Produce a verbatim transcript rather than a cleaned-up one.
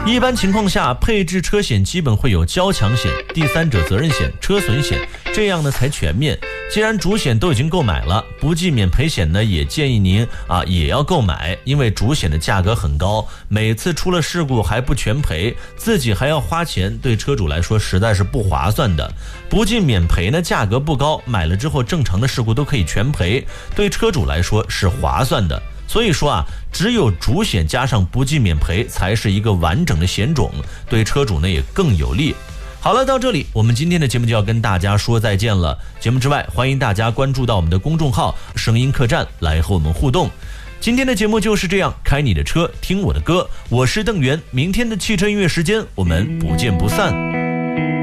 一般情况下，配置车险基本会有交强险、第三者责任险、车损险，这样呢才全面。既然主险都已经购买了，不计免赔险呢也建议您啊也要购买，因为主险的价格很高，每次出了事故还不全赔，自己还要花钱，对车主来说实在是不划算的。不计免赔呢价格不高，买了之后正常的事故都可以全赔，对车主来说是划算的。所以说啊，只有主险加上不计免赔才是一个完整的险种，对车主呢也更有利。好了，到这里我们今天的节目就要跟大家说再见了。节目之外，欢迎大家关注到我们的公众号声音客栈来和我们互动。今天的节目就是这样，开你的车听我的歌，我是邓源，明天的汽车音乐时间我们不见不散。